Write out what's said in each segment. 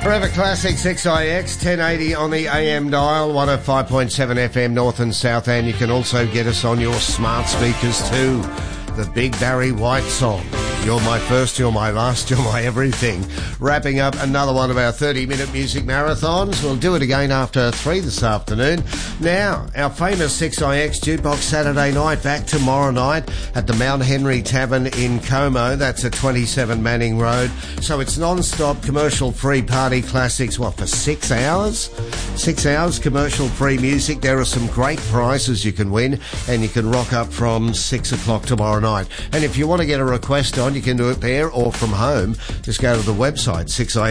Forever Classics XIX, 1080 on the AM dial, 105.7 FM North and South, and you can also get us on your smart speakers too. The Big Barry White song. You're my first, you're my last, you're my everything. Wrapping up another one of our 30-minute music marathons. We'll do it again after 3 this afternoon. Now, our famous 6IX Jukebox Saturday night, back tomorrow night at the Mount Henry Tavern in Como. That's at 27 Manning Road. So it's non-stop, commercial-free party classics, for 6 hours? 6 hours, commercial-free music. There are some great prizes you can win, and you can rock up from 6 o'clock tomorrow night. And if you want to get a request on, you can do it there or from home. Just go to the website,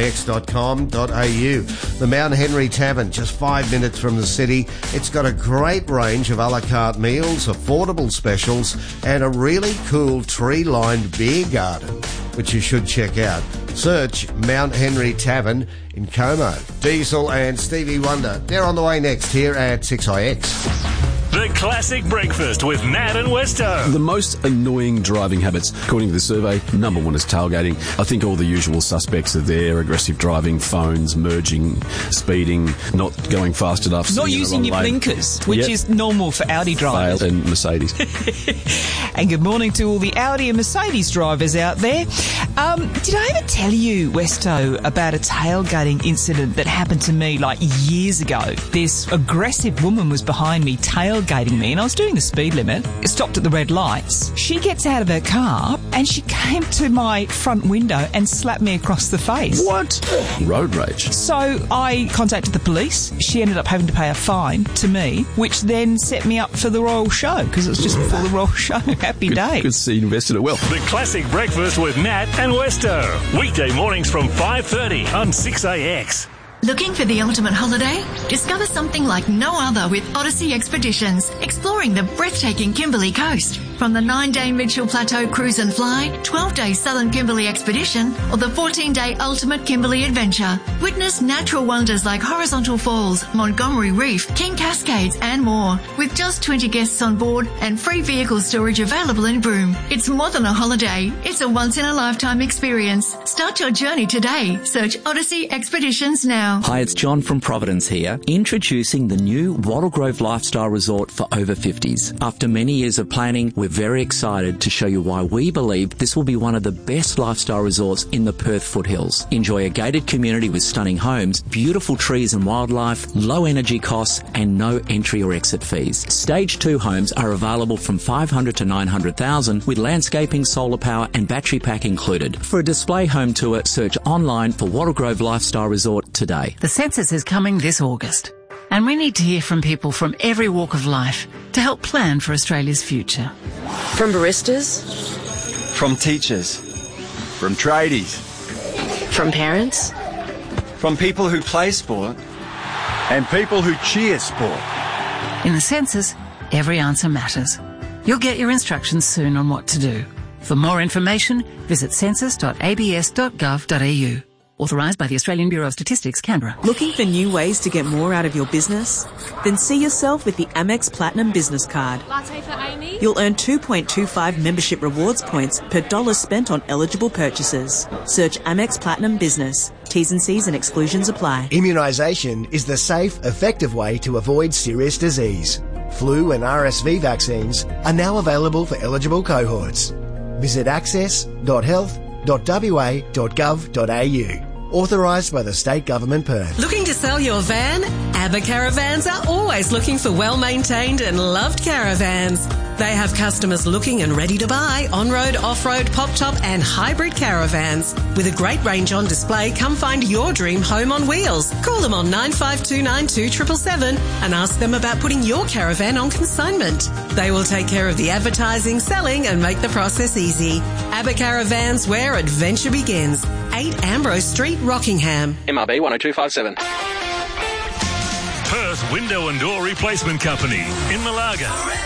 6ix.com.au. The Mount Henry Tavern, just 5 minutes from the city. It's got a great range of a la carte meals, affordable specials, and a really cool tree-lined beer garden, which you should check out. Search Mount Henry Tavern in Como. Diesel and Stevie Wonder, they're on the way next here at 6IX. The Classic Breakfast with Nat and Westo. The most annoying driving habits, according to the survey, number one is tailgating. I think all the usual suspects are there: aggressive driving, phones, merging, speeding, not going fast enough. Not using your blinkers, which is normal for Audi drivers. And Mercedes. And good morning to all the Audi and Mercedes drivers out there. Did I ever tell you, Westo, about a tailgating incident that happened to me years ago? This aggressive woman was behind me, tailgating me, and I was doing the speed limit. It stopped at the red lights. She gets out of her car and she came to my front window and slapped me across the face. What? Road rage. So I contacted the police. She ended up having to pay a fine to me, which then set me up for the Royal Show, because it was just before the Royal Show. Happy days. Good to see you invested it well. The Classic Breakfast with Nat and Westo. Weekday mornings from 5:30 on 6AX. Looking for the ultimate holiday? Discover something like no other with Odyssey Expeditions, exploring the breathtaking Kimberley coast. From the 9-day Mitchell Plateau Cruise and Fly, 12-day Southern Kimberley Expedition, or the 14-day Ultimate Kimberley Adventure. Witness natural wonders like Horizontal Falls, Montgomery Reef, King Cascades, and more. With just 20 guests on board and free vehicle storage available in Broome. It's more than a holiday. It's a once-in-a-lifetime experience. Start your journey today. Search Odyssey Expeditions now. Hi, it's John from Providence here, introducing the new Wattle Grove Lifestyle Resort for over 50s. After many years of planning, we're very excited to show you why we believe this will be one of the best lifestyle resorts in the Perth foothills. Enjoy a gated community with stunning homes, beautiful trees and wildlife, low energy costs, and no entry or exit fees. Stage 2 homes are available from $500 to $900,000 with landscaping, solar power, and battery pack included. For a display home tour, search online for Wattle Grove Lifestyle Resort today. The census is coming this August, and we need to hear from people from every walk of life to help plan for Australia's future. From baristas, from teachers, from tradies, from parents, from people who play sport, and people who cheer sport. In the census, every answer matters. You'll get your instructions soon on what to do. For more information, visit census.abs.gov.au. Authorised by the Australian Bureau of Statistics, Canberra. Looking for new ways to get more out of your business? Then see yourself with the Amex Platinum Business Card. Latte for Amy. You'll earn 2.25 membership rewards points per dollar spent on eligible purchases. Search Amex Platinum Business. T's and C's and exclusions apply. Immunisation is the safe, effective way to avoid serious disease. Flu and RSV vaccines are now available for eligible cohorts. Visit access.health.wa.gov.au. Authorised by the State Government Perth. Looking to sell your van? ABBA Caravans are always looking for well-maintained and loved caravans. They have customers looking and ready to buy on-road, off-road, pop-top and hybrid caravans. With a great range on display, come find your dream home on wheels. Call them on 95292777 and ask them about putting your caravan on consignment. They will take care of the advertising, selling and make the process easy. ABBA Caravans, where adventure begins. 8 Ambrose Street, Rockingham. MRB 10257. Perth Window and Door Replacement Company in Malaga.